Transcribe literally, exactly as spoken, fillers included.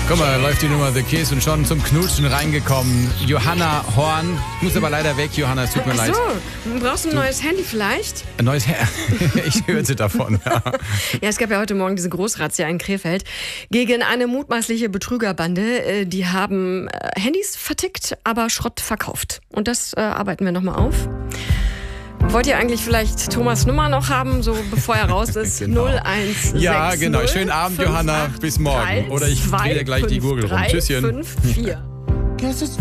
Guck mal, da läuft die Nummer The Kiss und schon zum Knutschen reingekommen. Johanna Horn. Ich muss aber leider weg, Johanna, es tut mir Ach leid. so, du brauchst ein neues Handy vielleicht? Ein neues Her Ich hörte davon. Ja. Ja, es gab ja heute Morgen diese Großrazzia in Krefeld gegen eine mutmaßliche Betrügerbande. Die haben Handys vertickt, aber Schrott verkauft. Und das äh, arbeiten wir nochmal auf. Wollt ihr eigentlich vielleicht Thomas Nummer noch haben, so bevor er raus ist? Genau. null eins sechs Ja, genau. null Schönen Abend, fünf Johanna. acht Bis morgen. drei Oder ich drehe dir gleich die zwei Gurgel fünf rum. drei Tschüsschen. fünf vier